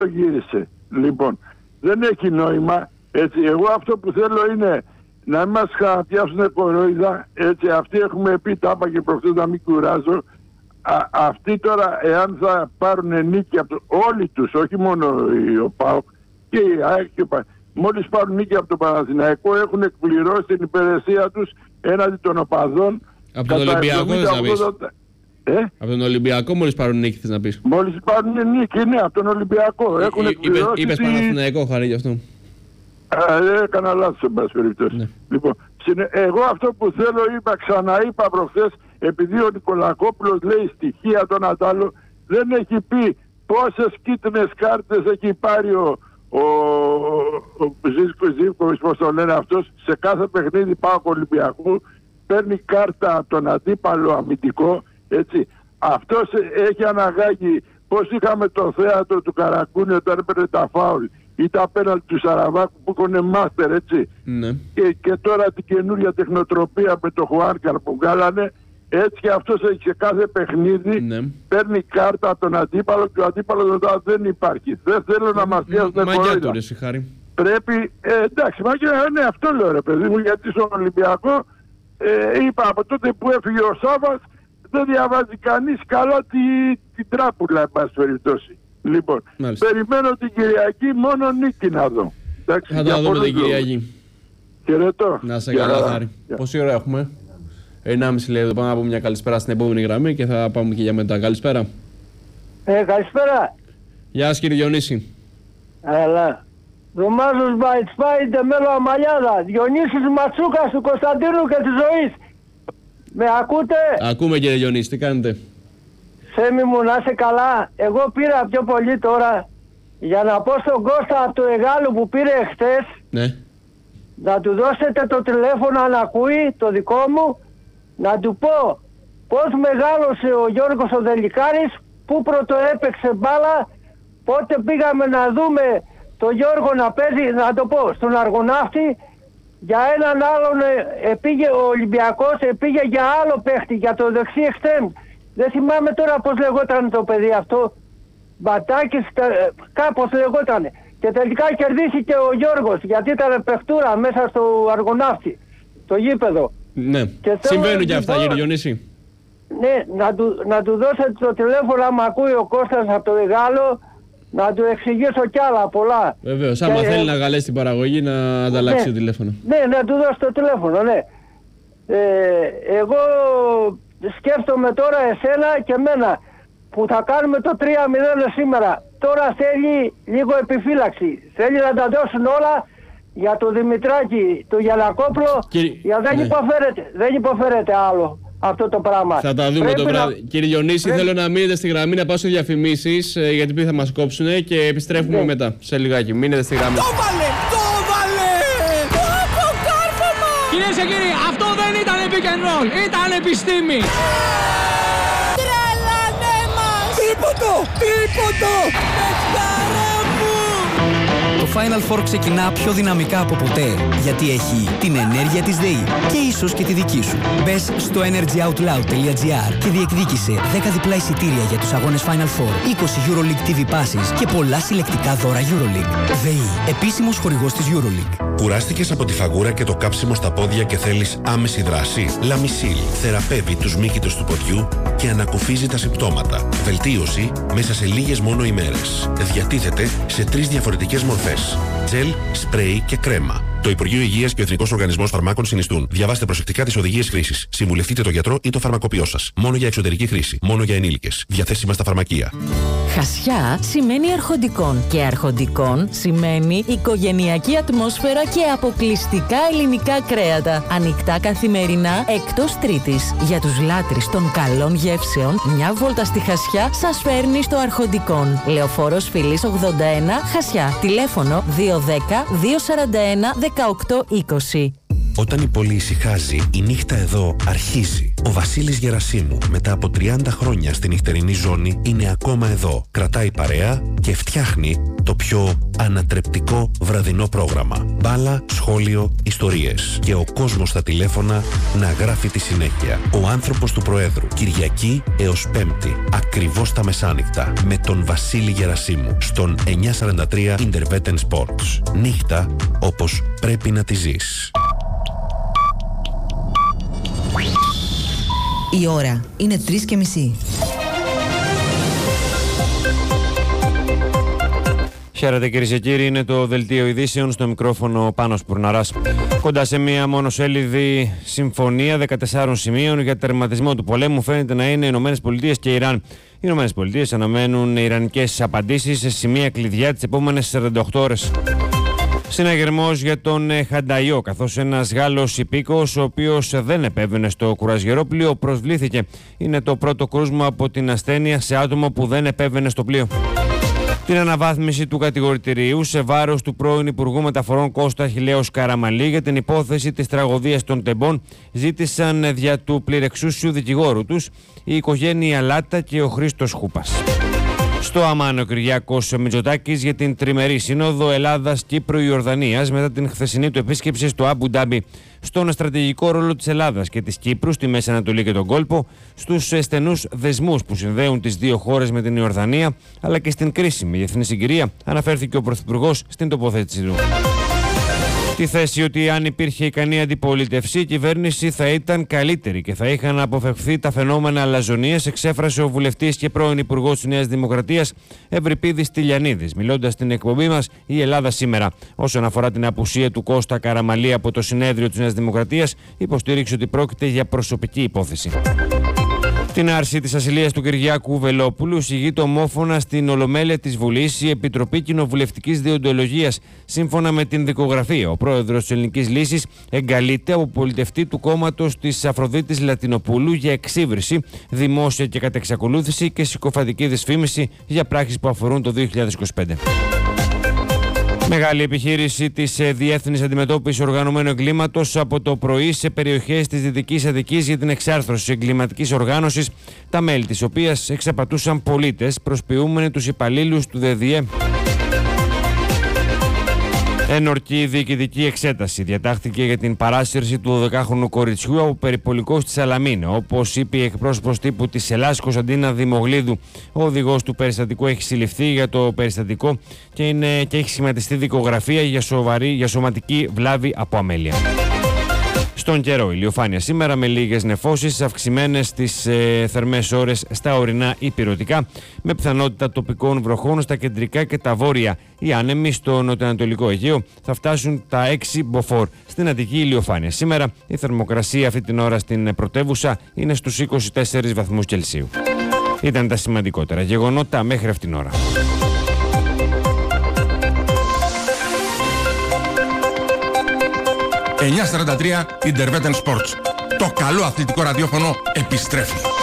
το γύρισε. Λοιπόν, δεν έχει νόημα. Έτσι, εγώ αυτό που θέλω είναι να μην μας χαρακτιάσουν κορόιδα. Έτσι, αυτοί έχουμε πει, τα είπα και προχθές, να μην κουράζω. Αυτοί τώρα, εάν θα πάρουν νίκη από όλοι τους, όχι μόνο ο ΠΑΟΚ και η ΑΕΚ και μόλις πάρουν νίκη από τον Παναθηναϊκό, έχουν εκπληρώσει την υπηρεσία τους έναντι των οπαδών. Από τον Ολυμπιακό θες να πεις? Από τον Ολυμπιακό μόλις πάρουν νίκη θες να πεις? Μόλις πάρουν νίκη, ναι, από τον Ολυμπιακό. Είπες Παναθηναϊκό, Χαρή, γι' αυτό. Έκανα λάθος, εν πάση περιπτώσει. Ναι. Λοιπόν, εγώ αυτό που θέλω, ξαναείπα προχθές, επειδή ο Νικολακόπουλος λέει στοιχεία τον Ατάλο, δεν έχει πει πόσες κίτρινες κάρτες έχει πάρει ο Ζήφκοβιτς, πώς το λένε αυτός, σε κάθε παιχνίδι ΠΑΟΚ Ολυμπιακού, παίρνει κάρτα από τον αντίπαλο αμυντικό, έτσι. Αυτός έχει αναγάγει πώς είχαμε το θέατρο του Καρακούνη όταν έπαιρνε τα φάουλ ή τα πέναλτι του Σαραβάκου που έκανε μάστερ, έτσι. Ναι. Και τώρα την καινούρια τεχνοτροπία με το Χουάνκαρ που βγάλανε, έτσι και αυτός έχει σε κάθε παιχνίδι, ναι, παίρνει κάρτα από τον αντίπαλο και ο αντίπαλος μετά δεν υπάρχει. Δεν θέλω να μας πιάσουν κορόιδα. Πρέπει, εντάξει, ναι, αυτό λέω ρε παιδί μου, γιατί στον Ολυμπιακό είπα από τότε που έφυγε ο Σάββας δεν διαβάζει κανείς καλά την τράπουλα, εν πάση περιπτώσει. Λοιπόν, μάλιστα, περιμένω την Κυριακή μόνο νίκη να δω. Εντάξει, θα τα δούμε την Κυριακή. Χαιρετώ. Να σε καλά, Χάρη. Πόση ώρα έχουμε? 1,5 λεπτό. Πάμε να πούμε μια καλησπέρα στην επόμενη γραμμή και θα πάμε και για μετά. Καλησπέρα. Καλησπέρα. Γεια σας κύριε Διονύση. Έλα. Ρωμάζος Μπαϊτσπάιντε Μέλο Αμαλιάδα. Διονύσης Ματσούκας του Κωνσταντίνου και της Ζωής. Με ακούτε? Ακούμε κύριε Διονύση, τι κάνετε? Σέμι μου, να είσαι καλά. Εγώ πήρα πιο πολύ τώρα για να πω στον Κώστα από το Εγάλου που πήρε χτες, ναι, να του δώσετε το τηλέφωνο αν ακούει, το δικό μου, να του πω πώς μεγάλωσε ο Γιώργος ο Δελικάρης, πού πρωτοέπαιξε μπάλα, πότε πήγαμε να δούμε το Γιώργο να παίζει, να το πω, στον Αργοναύτη. Για έναν άλλον πήγε ο Ολυμπιακός, πήγε για άλλο παίχτη, για το δεξί εξτρέμ. Δεν θυμάμαι τώρα πώς λεγόταν το παιδί αυτό. Μπατάκης, κάπως λεγόταν. Και τελικά κερδίστηκε ο Γιώργος, γιατί ήταν παιχτούρα μέσα στο Αργοναύτη, το γήπεδο. Ναι, συμβαίνουν και αυτά κύριε Διονύση. Ναι, να του δώσετε το τηλέφωνο άμα ακούει ο Κώστας από το Εγάλο, να του εξηγήσω κι άλλα πολλά. Βεβαίως, άμα θέλει να καλέσει την παραγωγή να ανταλλάξει το τηλέφωνο. Ναι, να του δώσει το τηλέφωνο, ναι. Εγώ σκέφτομαι τώρα εσένα και εμένα που θα κάνουμε το 3-0 σήμερα. Τώρα θέλει λίγο επιφύλαξη. Θέλει να τα δώσουν όλα για το Δημητράκη, το Γιαννακόπουλο. Δεν υποφέρεται άλλο αυτό το πράγμα. Θα τα δούμε το βράδυ. Κύριε Διονύση, θέλω να μείνετε στη γραμμή, να πάω σε διαφημίσεις, γιατί πριν θα μας κόψουν και επιστρέφουμε μετά, σε λιγάκι. Μείνετε στη γραμμή. Το βάλε! Το βάλε! Το κάρφωμα! Κυρίες και κύριοι, αυτό δεν ήταν pick and roll, ήταν επιστήμη! Τρελανέ μας! Τίποτο! Παιχτάρα μου! Το Final Four ξεκινά πιο δυναμικά από ποτέ, γιατί έχει την ενέργεια της ΔΕΗ και ίσως και τη δική σου. Μπες στο energyoutloud.gr και διεκδίκησε 10 διπλά εισιτήρια για τους αγώνες Final Four, 20 EuroLeague TV passes και πολλά συλλεκτικά δώρα EuroLeague. ΔΕΗ, επίσημος χορηγός της EuroLeague. Κουράστηκες από τη φαγούρα και το κάψιμο στα πόδια και θέλεις άμεση δράση? Λαμισίλ θεραπεύει τους μύκητους του ποδιού και ανακουφίζει τα συμπτώματα. Βελτίωση μέσα σε λίγες μόνο ημέρες. Διατίθεται σε 3 διαφορετικές μορφές: τζελ, σπρέι και κρέμα. Το Υπουργείο Υγείας και ο Εθνικός Οργανισμός Φαρμάκων συνιστούν. Διαβάστε προσεκτικά τις οδηγίες χρήσης. Συμβουλευτείτε τον γιατρό ή το φαρμακοποιό σας. Μόνο για εξωτερική χρήση. Μόνο για ενήλικες. Διαθέσιμα στα φαρμακεία. Χασιά σημαίνει αρχοντικών και αρχοντικών σημαίνει οικογενειακή ατμόσφαιρα και αποκλειστικά ελληνικά κρέατα. Ανοιχτά καθημερινά εκτός Τρίτης. Για τους λάτρεις των καλών γεύσεων, μια βόλτα στη Χασιά σας φέρνει στο Αρχοντικών. Λεωφόρος Φιλής 81, Χασιά. Τηλέφωνο 210-241-1820. Όταν η πόλη ησυχάζει, η νύχτα εδώ αρχίζει. Ο Βασίλης Γερασίμου, μετά από 30 χρόνια στη νυχτερινή ζώνη, είναι ακόμα εδώ. Κρατάει παρέα και φτιάχνει το πιο ανατρεπτικό βραδινό πρόγραμμα. Μπάλα, σχόλιο, ιστορίες. Και ο κόσμος στα τηλέφωνα να γράφει τη συνέχεια. Ο άνθρωπος του Προέδρου. Κυριακή έως Πέμπτη. Ακριβώς τα μεσάνυχτα. Με τον Βασίλη Γερασίμου. Στον 943 Intervetten Sports. Νύχτα όπως πρέπει να τη ζεις. Η ώρα είναι 3:30. Χαίρετε κυρίες και κύριοι, είναι το Δελτίο Ειδήσεων, στο μικρόφωνο Πάνος Πουρναράς. Κοντά σε μία μονοσέλιδη συμφωνία 14 σημείων για τερματισμό του πολέμου φαίνεται να είναι οι ΗΠΑ και Ιράν. Οι ΗΠΑ αναμένουν ιρανικές απαντήσεις σε σημεία κλειδιά τις επόμενες 48 ώρες. Συναγερμός για τον Χανταϊό, καθώς ένας Γάλλος υπήκοος, ο οποίος δεν επέβαινε στο κουραζιερόπλοιο, προσβλήθηκε. Είναι το πρώτο κρούσμα από την ασθένεια σε άτομο που δεν επέβαινε στο πλοίο. Την αναβάθμιση του κατηγορητηρίου σε βάρος του πρώην Υπουργού Μεταφορών Κώστα Αχιλλέως Καραμανλή για την υπόθεση της τραγωδίας των Τεμπών ζήτησαν δια του πληρεξούσιου δικηγόρου τους η οικογένεια Λάτα και ο Χρήστος Χούπας. Στο Αμάν ο Κυριάκος Μητσοτάκης για την τριμερή σύνοδο Ελλάδας-Κύπρου-Ιορδανίας μετά την χθεσινή του επίσκεψη στο Αμπου Ντάμπι, στον στρατηγικό ρόλο της Ελλάδας και της Κύπρου στη Μέση Ανατολή και τον κόλπο, στους στενούς δεσμούς που συνδέουν τις δύο χώρες με την Ιορδανία, αλλά και στην κρίσιμη διεθνή συγκυρία, αναφέρθηκε ο Πρωθυπουργός στην τοποθέτησή του. Τη θέση ότι αν υπήρχε ικανή αντιπολίτευση, η κυβέρνηση θα ήταν καλύτερη και θα είχαν αποφευχθεί τα φαινόμενα αλαζονίας, εξέφρασε ο βουλευτής και πρώην Υπουργός της Νέας Δημοκρατίας Ευρυπίδης Τηλιανίδης, μιλώντας στην εκπομπή μας Η Ελλάδα Σήμερα. Όσον αφορά την απουσία του Κώστα Καραμανλή από το συνέδριο της Νέας Δημοκρατίας, υποστήριξε ότι πρόκειται για προσωπική υπόθεση. Την άρση της ασυλίας του Κυριάκου Βελόπουλου εισηγείται ομόφωνα στην Ολομέλεια της Βουλής η Επιτροπή Κοινοβουλευτικής Δεοντολογίας. Σύμφωνα με την δικογραφία, ο πρόεδρος της Ελληνικής Λύσης εγκαλείται από πολιτευτή του κόμματος της Αφροδίτης Λατινοπούλου για εξύβριση, δημόσια και κατ' εξακολούθηση και συκοφαντική δυσφήμιση για πράξεις που αφορούν το 2025. Μεγάλη επιχείρηση της Διεύθυνσης Αντιμετώπισης Οργανωμένου Εγκλήματος από το πρωί σε περιοχές της Δυτικής Αττικής για την εξάρθρωση εγκληματικής οργάνωσης, τα μέλη της οποίας εξαπατούσαν πολίτες προσποιούμενοι τους υπαλλήλους του ΔΔΕ. Ένορκη διοικητική εξέταση διατάχθηκε για την παράσυρση του 12χρονου κοριτσιού από περιπολικό στη Σαλαμίνα. Όπως είπε η εκπρόσωπος τύπου της Ελλάδας Κωνσταντίνα Δημογλίδου, ο οδηγός του περιστατικού έχει συλληφθεί για το περιστατικό και έχει σχηματιστεί δικογραφία για σωματική βλάβη από αμέλεια. Στον καιρό, ηλιοφάνεια σήμερα με λίγες νεφώσεις, αυξημένες στις θερμές ώρες στα ορεινά υπηρετικά, με πιθανότητα τοπικών βροχών στα κεντρικά και τα βόρεια. Οι άνεμοι στο νοτιοανατολικό Αιγαίο θα φτάσουν τα 6 μποφόρ. Στην Αττική ηλιοφάνεια σήμερα, η θερμοκρασία αυτή την ώρα στην πρωτεύουσα είναι στους 24 βαθμούς Κελσίου. Ήταν τα σημαντικότερα γεγονότα μέχρι αυτήν την ώρα. 943 Intervetten Sports. Το καλό αθλητικό ραδιόφωνο επιστρέφει.